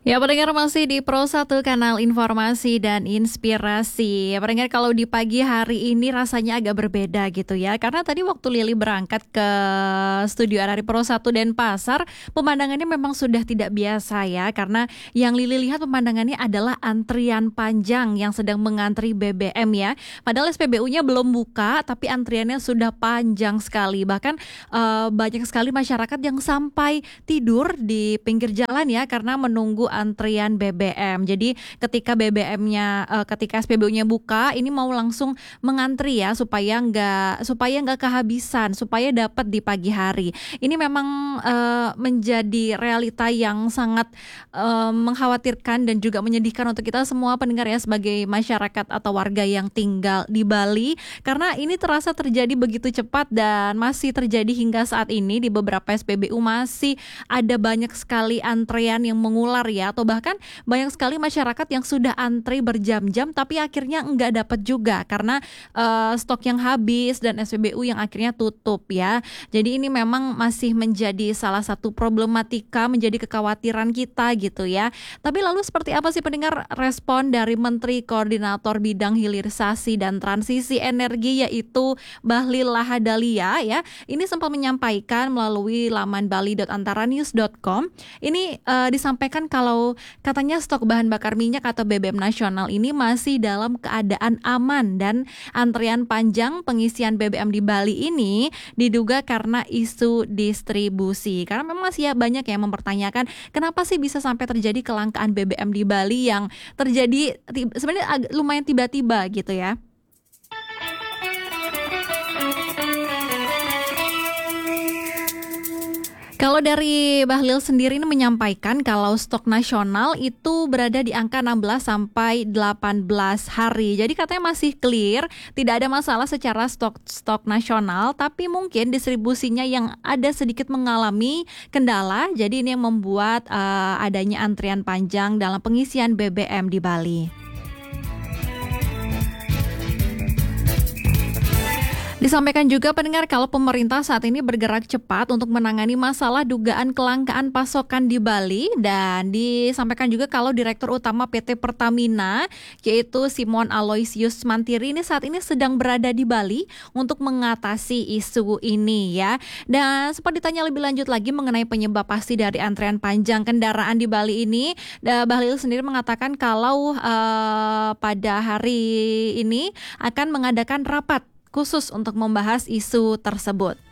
Ya, pendengar masih di Pro 1 Kanal Informasi dan Inspirasi. Ya, pendengar kalau di pagi hari ini rasanya agak berbeda gitu ya. Karena tadi waktu Lili berangkat ke studio RRI Pro 1 Denpasar, pemandangannya memang sudah tidak biasa ya. Karena yang Lili lihat pemandangannya adalah antrian panjang yang sedang mengantri BBM ya. Padahal SPBU-nya belum buka, tapi antriannya sudah panjang sekali. Bahkan banyak sekali masyarakat yang sampai tidur di pinggir jalan ya karena menunggu antrian BBM. Jadi ketika SPBU-nya buka, ini mau langsung mengantri ya supaya nggak kehabisan, supaya dapat di pagi hari. Ini memang menjadi realita yang sangat mengkhawatirkan dan juga menyedihkan untuk kita semua pendengar ya sebagai masyarakat atau warga yang tinggal di Bali karena ini terasa terjadi begitu cepat dan masih terjadi hingga saat ini di beberapa SPBU masih ada banyak sekali antrean yang mengular ya atau bahkan banyak sekali masyarakat yang sudah antri berjam-jam tapi akhirnya enggak dapat juga karena stok yang habis dan SPBU yang akhirnya tutup ya. Jadi ini memang masih menjadi salah satu problematika, menjadi kekhawatiran kita gitu ya. Tapi lalu seperti apa sih pendengar respon dari Menteri Koordinator Bidang Hilirisasi dan Transisi Energi yaitu Bahlil Lahadalia ya. Ini sempat menyampaikan melalui laman bali.antaranews.com. Ini disampaikan kalau katanya stok bahan bakar minyak atau BBM nasional ini masih dalam keadaan aman dan antrian panjang pengisian BBM di Bali ini diduga karena isu distribusi. Karena memang masih banyak yang mempertanyakan kenapa sih bisa sampai terjadi kelangkaan BBM di Bali yang terjadi sebenarnya lumayan tiba-tiba gitu ya. Kalau dari Bahlil sendiri ini menyampaikan kalau stok nasional itu berada di angka 16 sampai 18 hari. Jadi katanya masih clear, tidak ada masalah secara stok nasional, tapi mungkin distribusinya yang ada sedikit mengalami kendala. Jadi ini yang membuat adanya antrian panjang dalam pengisian BBM di Bali. Disampaikan juga pendengar kalau pemerintah saat ini bergerak cepat untuk menangani masalah dugaan kelangkaan pasokan di Bali dan disampaikan juga kalau Direktur Utama PT Pertamina yaitu Simon Aloysius Mantiri ini saat ini sedang berada di Bali untuk mengatasi isu ini ya. Dan sempat ditanya lebih lanjut lagi mengenai penyebab pasti dari antrean panjang kendaraan di Bali ini, Bahlil sendiri mengatakan kalau pada hari ini akan mengadakan rapat khusus untuk membahas isu tersebut.